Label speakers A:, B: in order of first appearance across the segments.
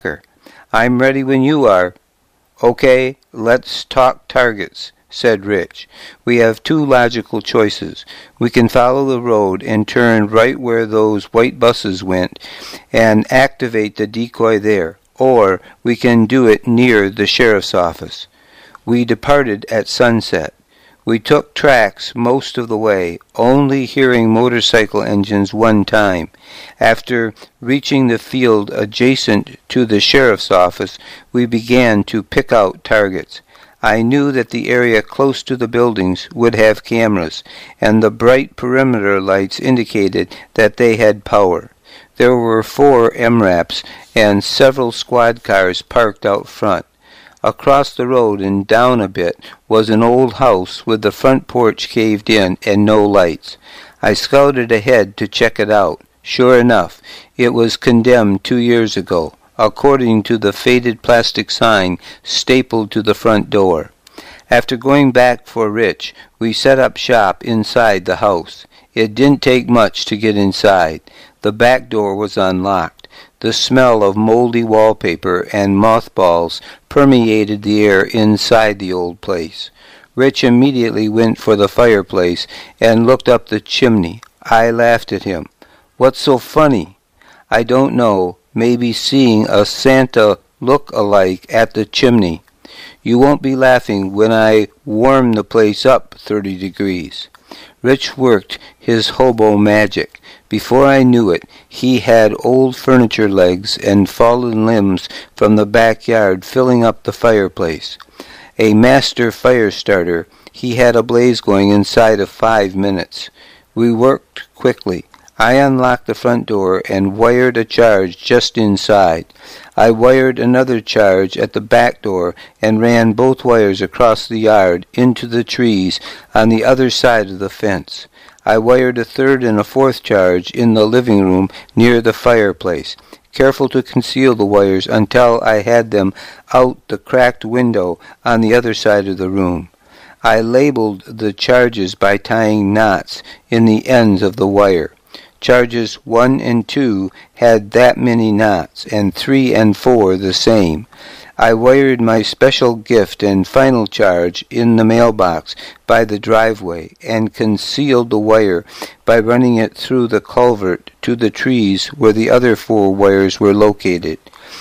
A: I'm ready when you are. Okay, let's talk targets, said Rich. We have two logical choices. We can follow the road and turn right where those white buses went and activate the decoy there, or we can do it near the sheriff's office. We departed at sunset. We took tracks most of the way, only hearing motorcycle engines one time. After reaching the field adjacent to the sheriff's office, we began to pick out targets. I knew that the area close to the buildings would have cameras, and the bright perimeter lights indicated that they had power. There were 4 MRAPs and several squad cars parked out front. Across the road and down a bit was an old house with the front porch caved in and no lights. I scouted ahead to check it out. Sure enough, it was condemned 2 years ago, according to the faded plastic sign stapled to the front door. After going back for Rich, we set up shop inside the house. It didn't take much to get inside. The back door was unlocked. The smell of moldy wallpaper and mothballs permeated the air inside the old place. Rich immediately went for the fireplace and looked up the chimney. I laughed at him. What's so funny? I don't know. Maybe seeing a Santa look-alike at the chimney. You won't be laughing when I warm the place up 30 degrees. Rich worked his hobo magic. Before I knew it, he had old furniture legs and fallen limbs from the backyard filling up the fireplace. A master fire starter, he had a blaze going inside of 5 minutes. We worked quickly. I unlocked the front door and wired a charge just inside. I wired another charge at the back door and ran both wires across the yard into the trees on the other side of the fence. I wired a third and a fourth charge in the living room near the fireplace, careful to conceal the wires until I had them out the cracked window on the other side of the room. I labeled the charges by tying knots in the ends of the wire. Charges 1 and 2 had that many knots, and 3 and 4 the same. I wired my special gift and final charge in the mailbox by the driveway and concealed the wire by running it through the culvert to the trees where the other 4 wires were located.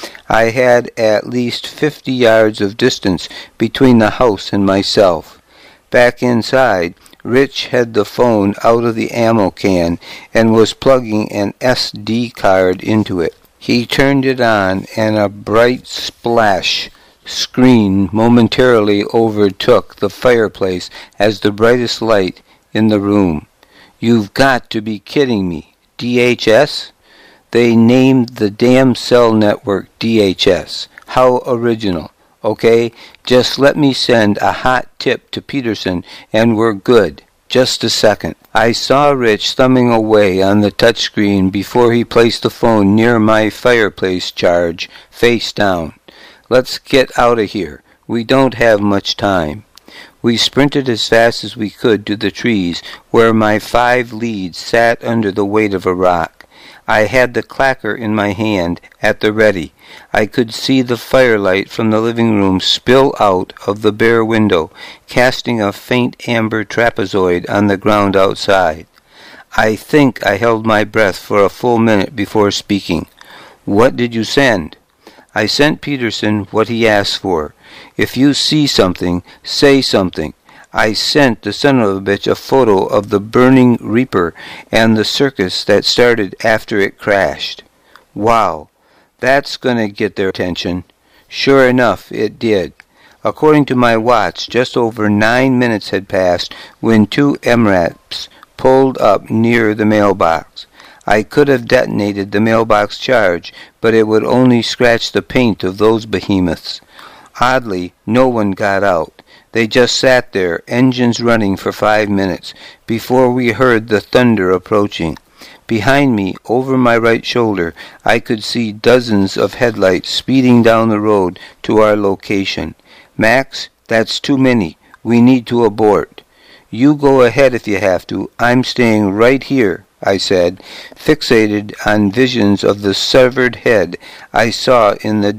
A: I had at least 50 yards of distance between the house and myself. Back inside, Rich had the phone out of the ammo can and was plugging an SD card into it. He turned it on, and a bright splash screen momentarily overtook the fireplace as the brightest light in the room. You've got to be kidding me. DHS? They named the damn cell network DHS. How original. Okay, just let me send a hot tip to Peterson and we're good. Just a second. I saw Rich thumbing away on the touchscreen before he placed the phone near my fireplace charge, face down. Let's get out of here. We don't have much time. We sprinted as fast as we could to the trees where my 5 leads sat under the weight of a rock. I had the clacker in my hand at the ready. I could see the firelight from the living room spill out of the bare window, casting a faint amber trapezoid on the ground outside. I think I held my breath for a full minute before speaking. What did you send? I sent Peterson what he asked for. If you see something, say something. I sent the son of a bitch a photo of the burning Reaper and the circus that started after it crashed. Wow, that's gonna get their attention. Sure enough, it did. According to my watch, just over 9 minutes had passed when 2 MRAPs pulled up near the mailbox. I could have detonated the mailbox charge, but it would only scratch the paint of those behemoths. Oddly, no one got out. They just sat there, engines running for 5 minutes, before we heard the thunder approaching. Behind me, over my right shoulder, I could see dozens of headlights speeding down the road to our location. Max, that's too many. We need to abort. You go ahead if you have to. I'm staying right here. I said, fixated on visions of the severed head I saw in the